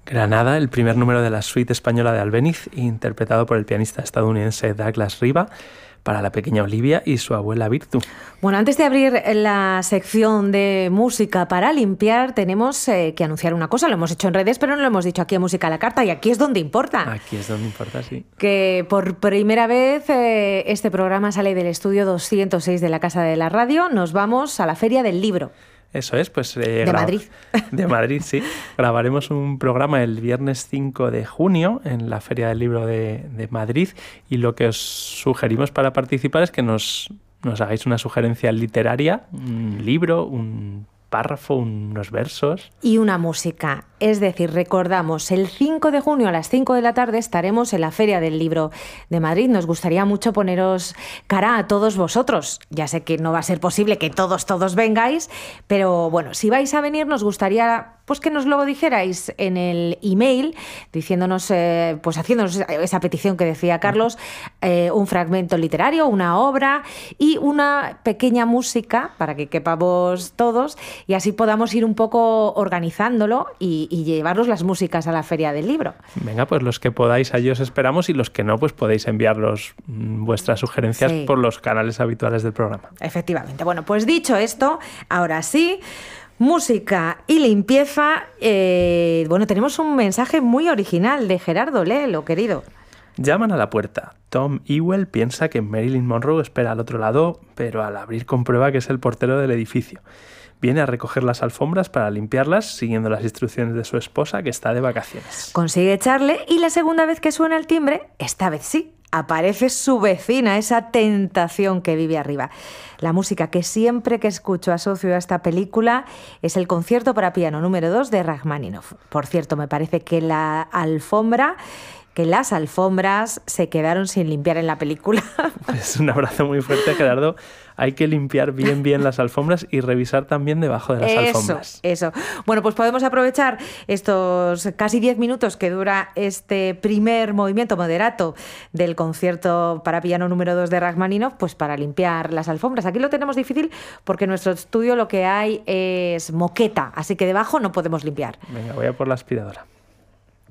Granada, el primer número de la suite española de Albéniz, interpretado por el pianista estadounidense Douglas Riva, para la pequeña Olivia y su abuela Virtu. Bueno, antes de abrir la sección de música para limpiar, tenemos que anunciar una cosa. Lo hemos hecho en redes, pero no lo hemos dicho aquí en Música a la Carta, y aquí es donde importa. Aquí es donde importa, sí. Que por primera vez este programa sale del estudio 206 de la Casa de la Radio. Nos vamos a la Feria del Libro. Eso es, pues... de Madrid. De Madrid, sí. Grabaremos un programa el viernes 5 de junio en la Feria del Libro de Madrid, y lo que os sugerimos para participar es que nos hagáis una sugerencia literaria, un libro, un párrafo, unos versos. Y una música. Es decir, recordamos, el 5 de junio a las 5 de la tarde estaremos en la Feria del Libro de Madrid. Nos gustaría mucho poneros cara a todos vosotros. Ya sé que no va a ser posible que todos vengáis, pero bueno, si vais a venir nos gustaría pues que nos lo dijerais en el email, diciéndonos, pues haciéndonos esa petición que decía Carlos, un fragmento literario, una obra y una pequeña música para que quepamos todos y así podamos ir un poco organizándolo y llevaros las músicas a la Feria del Libro. Venga, pues los que podáis, allí os esperamos, y los que no, pues podéis enviarlos vuestras sugerencias por los canales habituales del programa. Efectivamente. Bueno, pues dicho esto, ahora sí, música y limpieza. Bueno, tenemos un mensaje muy original de Gerardo, léelo, querido. Llaman a la puerta. Tom Ewell piensa que Marilyn Monroe espera al otro lado, pero al abrir comprueba que es el portero del edificio. Viene a recoger las alfombras para limpiarlas, siguiendo las instrucciones de su esposa, que está de vacaciones. Consigue echarle y la segunda vez que suena el timbre, esta vez sí, aparece su vecina, esa tentación que vive arriba. La música que siempre que escucho asocio a esta película es el concierto para piano número 2 de Rachmaninoff. Por cierto, me parece que las alfombras se quedaron sin limpiar en la película. Es un abrazo muy fuerte, Gerardo. Hay que limpiar bien las alfombras y revisar también debajo de las alfombras. Eso. Bueno, pues podemos aprovechar estos casi 10 minutos que dura este primer movimiento moderato del concierto para piano número 2 de Rachmaninoff, pues para limpiar las alfombras. Aquí lo tenemos difícil porque en nuestro estudio lo que hay es moqueta, así que debajo no podemos limpiar. Venga, voy a por la aspiradora.